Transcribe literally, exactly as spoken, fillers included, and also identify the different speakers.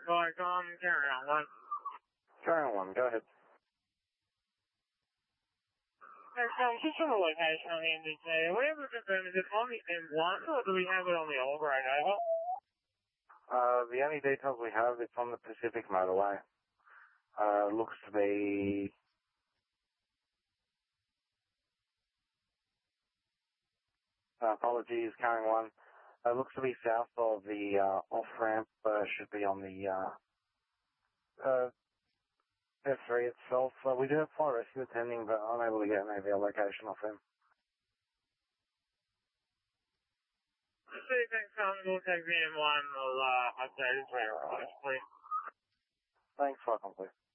Speaker 1: Like, um, carry on one.
Speaker 2: Carry on one, go ahead.
Speaker 1: And so, just from the location on the N D T, are we able to confirm, is it on the M one or do we have it on the old road over?
Speaker 2: Uh, the only details we have, it's on the Pacific Motorway. Uh, looks to be... Uh, apologies, carrying one. Uh, looks to be south of the uh, off-ramp, uh, should be on the uh, uh, F three itself. Uh, we do have fire rescue attending, but I'm able to get maybe a location off him.
Speaker 1: See, thanks, um, we'll take the M one, we'll, uh, update it for you, please.
Speaker 2: Thanks, welcome, please.